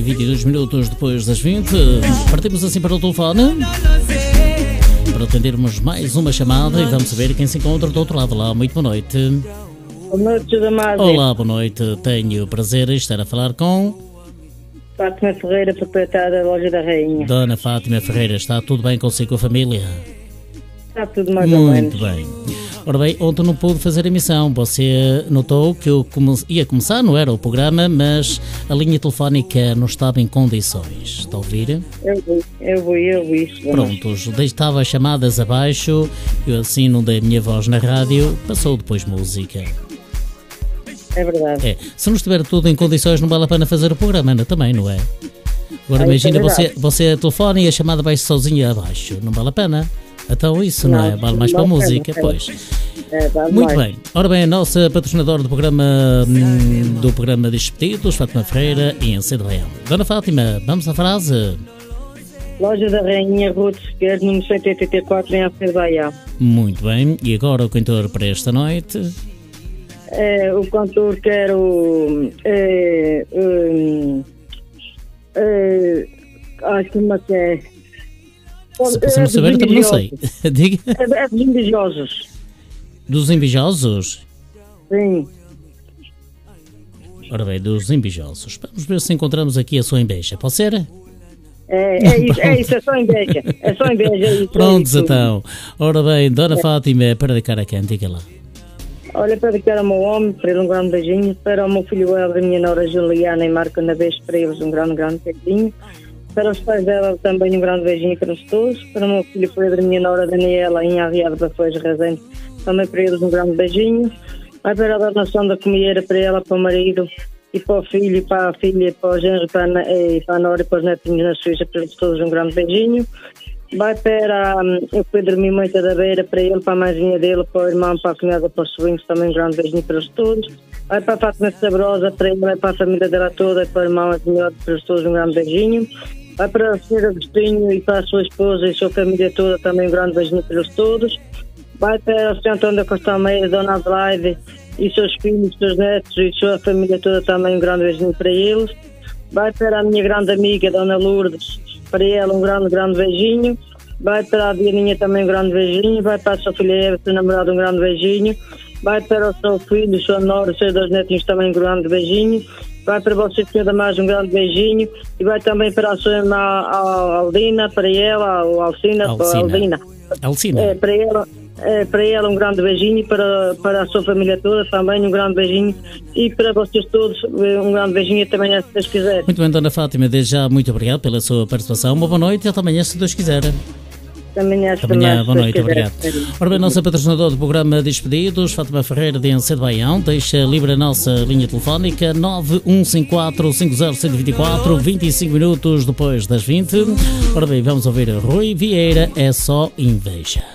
22 minutos depois das 20. Partimos assim para o telefone para atendermos mais uma chamada e vamos saber quem se encontra do outro lado. Lá, muito boa noite. Boa noite, Damásio. Olá, boa noite. Tenho o prazer de estar a falar com Fátima Ferreira, proprietária da Loja da Rainha. Dona Fátima Ferreira. Está tudo bem consigo com a família? Está tudo mais ou menos. Muito bem. Ora bem, ontem não pude fazer a emissão. Você notou que eu ia começar, não era o programa, mas a linha telefónica não estava em condições. Está a ouvir? Eu vi. Prontos, estava as chamadas abaixo, eu assim não dei a minha voz na rádio, passou depois música. É verdade. É, se não estiver tudo em condições não vale a pena fazer o programa, ainda também, não é? Agora imagina você telefone e a chamada vai sozinha abaixo, não vale a pena. Então isso não é? Vale mais para a música, pois. Muito bem. Ora bem, a nossa patrocinadora do programa Despedidos, Fátima Ferreira, em Cedo Baião. Dona Fátima, vamos à frase. Loja da Rainha, Rua de Esquerdo, número 184, em Cedo Baião. Muito bem. E agora o cantor para esta noite? O cantor quero... como é que é? Se não saber, também não sei. Diga. É dos invejosos. Dos invejosos? Sim. Ora bem, dos invejosos. Vamos ver se encontramos aqui a sua inveja. Pode ser? É isso, é só inveja. É isso. Prontos, então. Ora bem, Dona Fátima, para dedicar a quem? Diga lá. Olha, para dedicar ao meu homem, para ele um grande beijinho. Para o meu filho Helder, a minha nora Juliana e Marco Navês, para eles um grande beijinho. Para os pais dela também um grande beijinho para os todos. Para o meu filho Pedro e a minha nora Daniela em Arriado para Foz Resende, também para eles um grande beijinho. Vai para a donação da comieira para ela, para o marido e para o filho, e para a filha, para o genro, para a nora e para os netinhos na Suíça, para eles todos um grande beijinho. Vai para o Pedro Mimoita da Beira, para ele, para a mãezinha dele, para o irmão, para a cunhada, para os sobrinhos, também um grande beijinho para eles todos. Vai para a Fátima Sabrosa, para ele, vai para a família dela toda, e para o irmão, a cunhada, para eles todos um grande beijinho. Vai para a senhora Agostinho e para a sua esposa e a sua família toda, também um grande beijinho para eles todos. Vai para o Sr. Antônio da Costa Almeida, Dona Adelaide e seus filhos, seus netos e sua família toda, também um grande beijinho para eles. Vai para a minha grande amiga, Dona Lourdes, para ela um grande beijinho. Vai para a Dianinha também um grande beijinho. Vai para a sua filha Eva, seu namorado, um grande beijinho. Vai para o seu filho, sua nora, os seus dois netinhos, também um grande beijinho. Vai para você, Sr. Damásio, um grande beijinho. E vai também para a sua irmã Aldina, para ela, ou Alcina. Alcina. Para ela um grande beijinho. E para a sua família toda também um grande beijinho. E para vocês todos um grande beijinho também, se Deus quiser. Muito bem, Dona Fátima, desde já muito obrigado pela sua participação. Uma boa noite e até amanhã, se Deus quiser. Amanhã, boa noite, obrigado. Ora bem, nossa patrocinadora do programa Despedidos, Fátima Ferreira de Encedo Baião, deixa livre a nossa linha telefónica 9154-50124, 25 minutos depois das 20. Ora bem, vamos ouvir Rui Vieira, É Só Inveja.